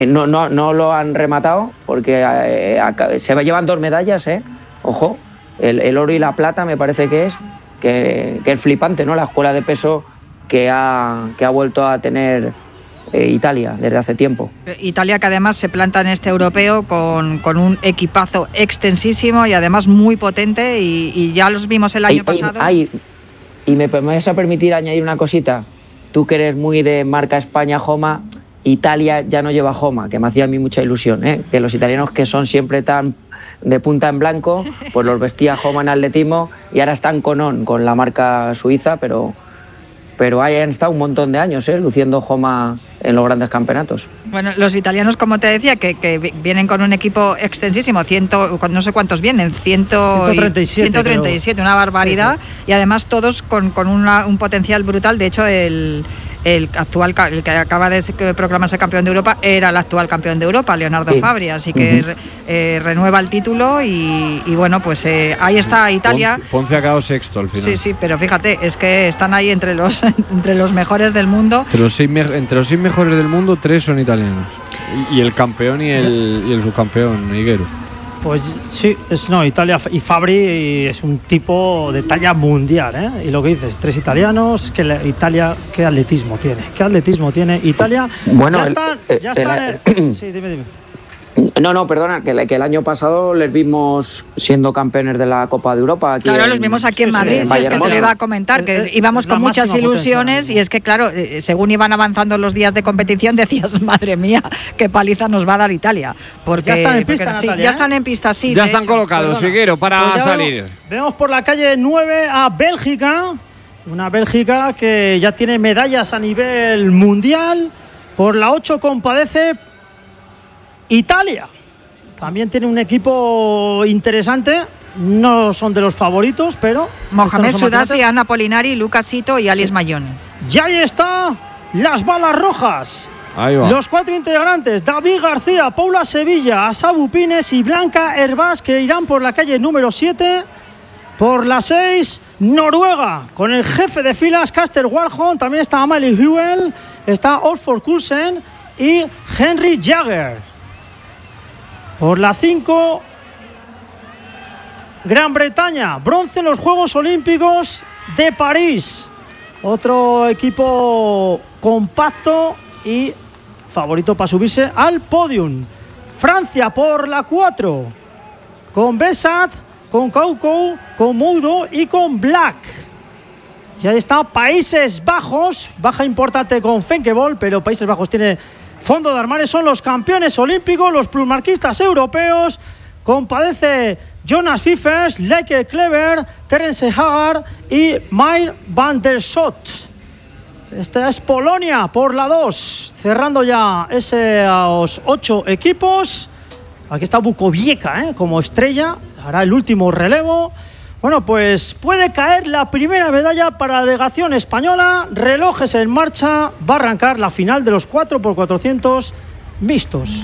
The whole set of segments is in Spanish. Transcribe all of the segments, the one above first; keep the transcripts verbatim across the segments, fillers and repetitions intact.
no, no, no lo han rematado porque eh, se llevan dos medallas, ¿eh? Ojo, el, el oro y la plata me parece que es, que, que es flipante, ¿no? La escuela de peso que ha, que ha vuelto a tener eh, Italia desde hace tiempo. Italia que además se planta en este europeo con, con un equipazo extensísimo y además muy potente y, y ya los vimos el año ay, pasado. Ay, ay, y me, me vas a permitir añadir una cosita. Tú que eres muy de marca España, Joma, Italia ya no lleva Joma, que me hacía a mí mucha ilusión, ¿eh? Que los italianos que son siempre tan de punta en blanco, pues los vestía Joma en atletismo y ahora están con On, con la marca suiza, pero, pero ahí han estado un montón de años, ¿eh? Luciendo Joma en los grandes campeonatos. Bueno, los italianos, como te decía, que, que vienen con un equipo extensísimo, ciento, no sé cuántos vienen, ciento treinta y siete, ciento treinta y siete, una barbaridad, sí, sí. Y además todos con, con una, un potencial brutal. De hecho, el, el actual, el que acaba de proclamarse campeón de Europa, era el actual campeón de Europa, Leonardo sí. Fabri, así que uh-huh. eh, renueva el título y, y bueno, pues eh, ahí está Italia. Ponce, Ponce ha quedado sexto al final. Sí, sí, pero fíjate, es que están ahí entre los, entre los mejores del mundo. Entre los seis, entre los seis mejores del mundo, tres son italianos. Y, y el campeón y el, y el subcampeón, Higuero. Pues sí, es, no, Italia y Fabri es un tipo de talla mundial, ¿eh? Y lo que dices, tres italianos, que la, Italia, ¿qué atletismo tiene? ¿Qué atletismo tiene Italia? Bueno, ya están, el, ya están. el, el, sí, dime, dime. No, no, perdona, que, que el año pasado les vimos siendo campeones de la Copa de Europa. Aquí claro, en, los vimos aquí en Madrid, sí, sí, es que te lo iba a comentar, que eh, íbamos con muchas ilusiones potencia. Y es que, claro, eh, según iban avanzando los días de competición, decías, madre mía, qué paliza nos va a dar Italia. Porque, ya están en pista, porque, Natalia, sí, ya ¿eh? están en pista, sí. Ya están hecho. Colocados, Higuero, para pues salir. Vemos, vemos por la calle nueve a Bélgica, una Bélgica que ya tiene medallas a nivel mundial. Por la ocho compadece Italia. También tiene un equipo interesante. No son de los favoritos, pero... Mohamed Sudasi, Ana Polinari, Lucas Sito y Alice sí. Mayone. Y ahí está las balas rojas. Ahí va. Los cuatro integrantes, David García, Paula Sevilla, Asabu Pines y Blanca Herbás, que irán por la calle número siete. Por la seis, Noruega, con el jefe de filas, Caster Warholm. También está Amalie Huel, está Oxford Coulson y Henry Jagger. Por la cinco, Gran Bretaña, bronce en los Juegos Olímpicos de París. Otro equipo compacto y favorito para subirse al podium. Francia por la cuatro, con Bessat, con Kaukou, con Moudo y con Black. Y ahí está Países Bajos, baja importante con Fenkebol, pero Países Bajos tiene fondo de armario, son los campeones olímpicos, los plusmarquistas europeos. Compadece Jonas Fiffers, Leike Kleber, Terence Hagar y Meir van der Schot. Esta es Polonia por la dos, cerrando ya esos ocho equipos. Aquí está Bukovieka, ¿eh? Como estrella, hará el último relevo. Bueno, pues puede caer la primera medalla para la delegación española. Relojes en marcha. Va a arrancar la final de los cuatro por cuatrocientos mixtos.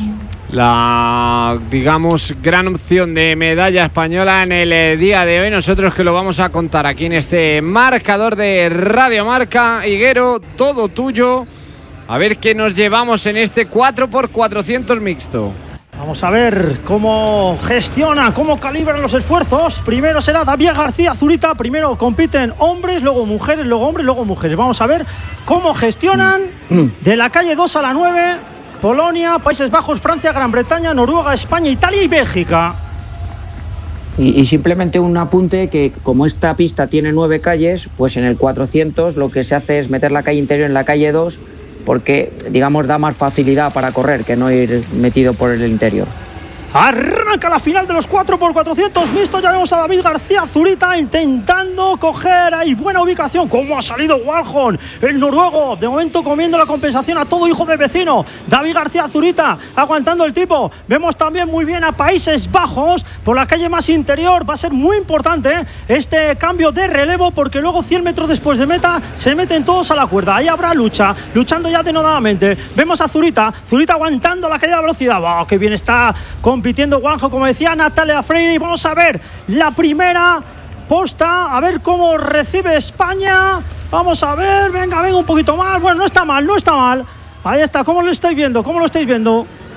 La, digamos, gran opción de medalla española en el día de hoy. Nosotros que lo vamos a contar aquí en este marcador de Radio Marca. Higuero, todo tuyo. A ver qué nos llevamos en este cuatro por cuatrocientos mixto. Vamos a ver cómo gestiona, cómo calibran los esfuerzos. Primero será David García Zurita. Primero compiten hombres, luego mujeres, luego hombres, luego mujeres. Vamos a ver cómo gestionan de la calle dos a la nueve. Polonia, Países Bajos, Francia, Gran Bretaña, Noruega, España, Italia y Bélgica. Y, y simplemente un apunte que como esta pista tiene nueve calles, pues en el cuatrocientos lo que se hace es meter la calle interior en la calle dos, porque, digamos, da más facilidad para correr que no ir metido por el interior. Arranca la final de los cuatro por cuatrocientos mixtos. Ya vemos a David García Zurita intentando coger ahí buena ubicación. ¿Cómo ha salido Warholm, el noruego? De momento comiendo la compensación a todo hijo de vecino. David García Zurita aguantando el tipo. Vemos también muy bien a Países Bajos por la calle más interior. Va a ser muy importante, ¿eh? este cambio de relevo, porque luego cien metros después de meta se meten todos a la cuerda. Ahí habrá lucha, luchando ya denodadamente. Vemos a Zurita, Zurita aguantando la caída de velocidad. ¡Wow! ¡Qué bien está compitiendo Warholm! Como decía Natalia Freire. Y vamos a ver la primera posta, a ver cómo recibe España. Vamos a ver, venga, venga un poquito más. Bueno, no está mal, no está mal. Ahí está, ¿cómo lo estáis viendo? ¿Cómo lo estáis viendo?